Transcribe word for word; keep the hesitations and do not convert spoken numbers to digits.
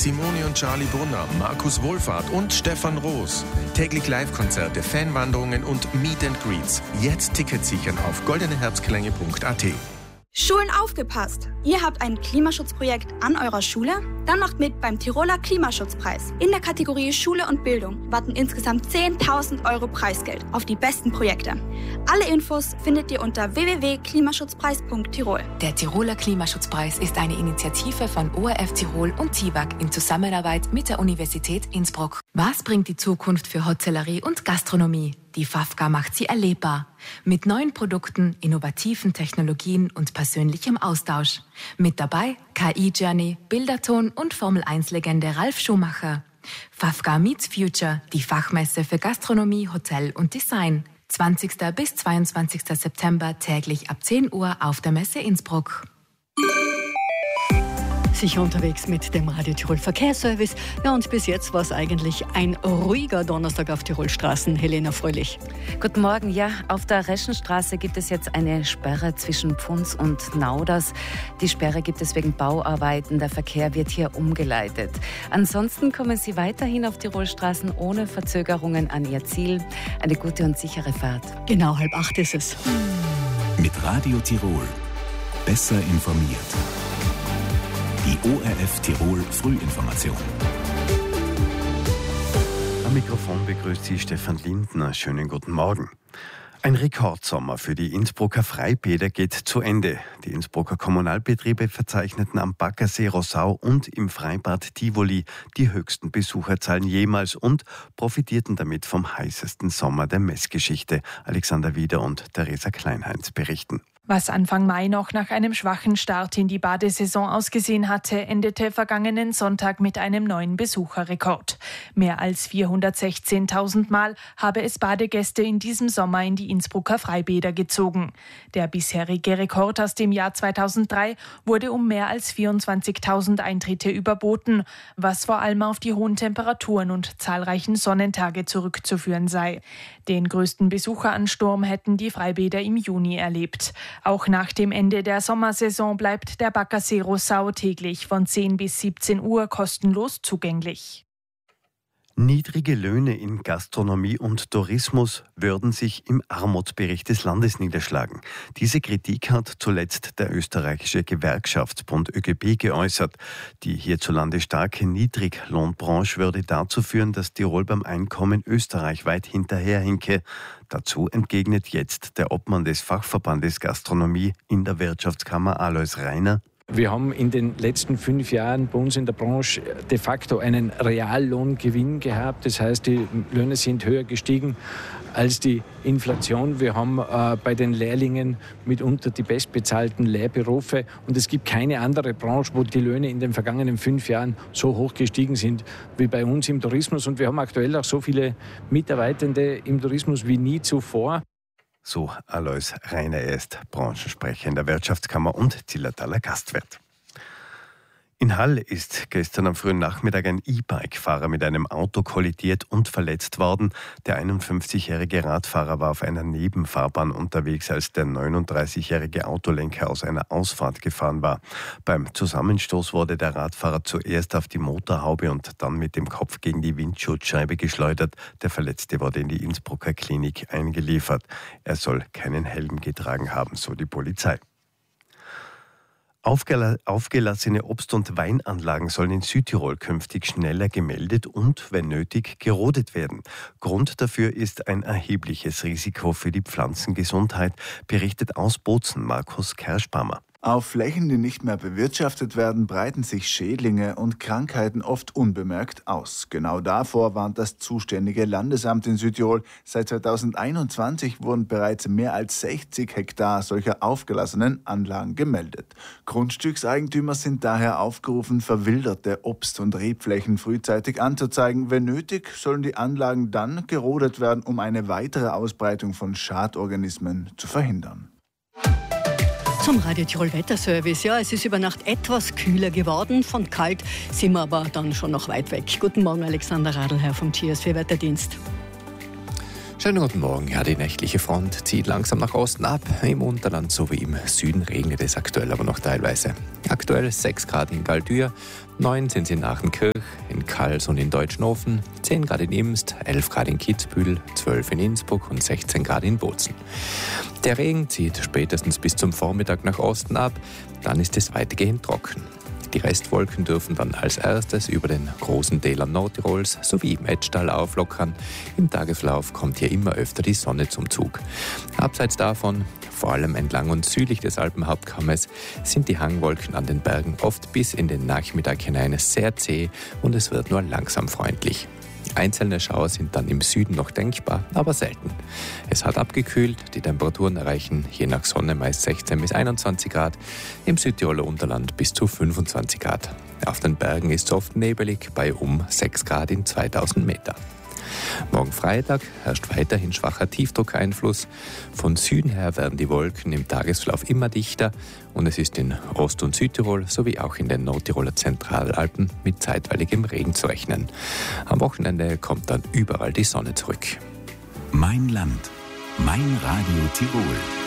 Simone und Charlie Brunner, Markus Wohlfahrt und Stefan Roos. Täglich Live-Konzerte, Fanwanderungen und Meet and Greets. Jetzt Tickets sichern auf goldene herbstklänge punkt a t. Schulen aufgepasst! Ihr habt ein Klimaschutzprojekt an eurer Schule? Dann macht mit beim Tiroler Klimaschutzpreis. In der Kategorie Schule und Bildung warten insgesamt zehntausend Euro Preisgeld auf die besten Projekte. Alle Infos findet ihr unter w w w punkt klimaschutzpreis punkt tirol. Der Tiroler Klimaschutzpreis ist eine Initiative von O R F Tirol und T I W A G in Zusammenarbeit mit der Universität Innsbruck. Was bringt die Zukunft für Hotellerie und Gastronomie? Die Fafka macht sie erlebbar. Mit neuen Produkten, innovativen Technologien und persönlichem Austausch. Mit dabei K I-Journey, Bilderton und Formel eins Legende Ralf Schumacher. Fafka Meets Future, die Fachmesse für Gastronomie, Hotel und Design. zwanzigsten bis zweiundzwanzigsten September täglich ab zehn Uhr auf der Messe Innsbruck. Sicher unterwegs mit dem Radio Tirol Verkehrsservice. Ja, und bis jetzt war es eigentlich ein ruhiger Donnerstag auf Tirolstraßen. Helena Fröhlich. Guten Morgen. Ja, auf der Reschenstraße gibt es jetzt eine Sperre zwischen Pfunds und Nauders. Die Sperre gibt es wegen Bauarbeiten. Der Verkehr wird hier umgeleitet. Ansonsten kommen Sie weiterhin auf Tirolstraßen ohne Verzögerungen an Ihr Ziel. Eine gute und sichere Fahrt. Genau, halb acht ist es. Mit Radio Tirol. Besser informiert. Die O R F Tirol Frühinformation. Am Mikrofon begrüßt Sie Stefan Lindner. Schönen guten Morgen. Ein Rekordsommer für die Innsbrucker Freibäder geht zu Ende. Die Innsbrucker Kommunalbetriebe verzeichneten am Baggersee Rossau und im Freibad Tivoli die höchsten Besucherzahlen jemals und profitierten damit vom heißesten Sommer der Messgeschichte. Alexander Wieder und Theresa Kleinheinz berichten. Was Anfang Mai noch nach einem schwachen Start in die Badesaison ausgesehen hatte, endete vergangenen Sonntag mit einem neuen Besucherrekord. Mehr als vierhundertsechzehntausend Mal habe es Badegäste in diesem Sommer in die Innsbrucker Freibäder gezogen. Der bisherige Rekord aus dem Jahr zweitausenddrei wurde um mehr als vierundzwanzigtausend Eintritte überboten, was vor allem auf die hohen Temperaturen und zahlreichen Sonnentage zurückzuführen sei. Den größten Besucheransturm hätten die Freibäder im Juni erlebt. Auch nach dem Ende der Sommersaison bleibt der Baggersee Rossau täglich von zehn bis siebzehn Uhr kostenlos zugänglich. Niedrige Löhne in Gastronomie und Tourismus würden sich im Armutsbericht des Landes niederschlagen. Diese Kritik hat zuletzt der österreichische Gewerkschaftsbund Ö G B geäußert. Die hierzulande starke Niedriglohnbranche würde dazu führen, dass Tirol beim Einkommen österreichweit hinterherhinke. Dazu entgegnet jetzt der Obmann des Fachverbandes Gastronomie in der Wirtschaftskammer Alois Reiner. Wir haben in den letzten fünf Jahren bei uns in der Branche de facto einen Reallohngewinn gehabt. Das heißt, die Löhne sind höher gestiegen als die Inflation. Wir haben äh, bei den Lehrlingen mitunter die bestbezahlten Lehrberufe. Und es gibt keine andere Branche, wo die Löhne in den vergangenen fünf Jahren so hoch gestiegen sind wie bei uns im Tourismus. Und wir haben aktuell auch so viele Mitarbeitende im Tourismus wie nie zuvor. So Alois Reiner, er ist Branchensprecher in der Wirtschaftskammer und Zillertaler Gastwirt. In Hall ist gestern am frühen Nachmittag ein E-Bike-Fahrer mit einem Auto kollidiert und verletzt worden. Der einundfünfzigjährige Radfahrer war auf einer Nebenfahrbahn unterwegs, als der neununddreißigjährige Autolenker aus einer Ausfahrt gefahren war. Beim Zusammenstoß wurde der Radfahrer zuerst auf die Motorhaube und dann mit dem Kopf gegen die Windschutzscheibe geschleudert. Der Verletzte wurde in die Innsbrucker Klinik eingeliefert. Er soll keinen Helm getragen haben, so die Polizei. Aufgelassene Obst- und Weinanlagen sollen in Südtirol künftig schneller gemeldet und, wenn nötig, gerodet werden. Grund dafür ist ein erhebliches Risiko für die Pflanzengesundheit, berichtet aus Bozen Markus Kerschbammer. Auf Flächen, die nicht mehr bewirtschaftet werden, breiten sich Schädlinge und Krankheiten oft unbemerkt aus. Genau davor warnt das zuständige Landesamt in Südtirol. Seit zweitausendeinundzwanzig wurden bereits mehr als sechzig Hektar solcher aufgelassenen Anlagen gemeldet. Grundstückseigentümer sind daher aufgerufen, verwilderte Obst- und Rebflächen frühzeitig anzuzeigen. Wenn nötig, sollen die Anlagen dann gerodet werden, um eine weitere Ausbreitung von Schadorganismen zu verhindern. Zum Radio Tirol Wetterservice. Ja, es ist über Nacht etwas kühler geworden. Von kalt sind wir aber dann schon noch weit weg. Guten Morgen, Alexander Radlherr vom T S V Wetterdienst. Schönen guten Morgen. Ja, die nächtliche Front zieht langsam nach Osten ab. Im Unterland sowie im Süden regnet es aktuell aber noch teilweise. Aktuell sechs Grad in Galdür, neun sind es in Achenkirch, in Kals und in Deutschnofen, zehn Grad in Imst, elf Grad in Kitzbühel, zwölf in Innsbruck und sechzehn Grad in Bozen. Der Regen zieht spätestens bis zum Vormittag nach Osten ab, dann ist es weitgehend trocken. Die Restwolken dürfen dann als erstes über den großen Tälern Nordtirols sowie im Etschtal auflockern. Im Tagesverlauf kommt hier immer öfter die Sonne zum Zug. Abseits davon, vor allem entlang und südlich des Alpenhauptkammes, sind die Hangwolken an den Bergen oft bis in den Nachmittag hinein sehr zäh und es wird nur langsam freundlich. Einzelne Schauer sind dann im Süden noch denkbar, aber selten. Es hat abgekühlt, die Temperaturen erreichen je nach Sonne meist sechzehn bis einundzwanzig Grad, im Südtiroler Unterland bis zu fünfundzwanzig Grad. Auf den Bergen ist es oft nebelig bei um sechs Grad in zweitausend Meter. Morgen Freitag herrscht weiterhin schwacher Tiefdruckeinfluss. Von Süden her werden die Wolken im Tagesverlauf immer dichter und es ist in Ost- und Südtirol sowie auch in den Nordtiroler Zentralalpen mit zeitweiligem Regen zu rechnen. Am Wochenende kommt dann überall die Sonne zurück. Mein Land, mein Radio Tirol.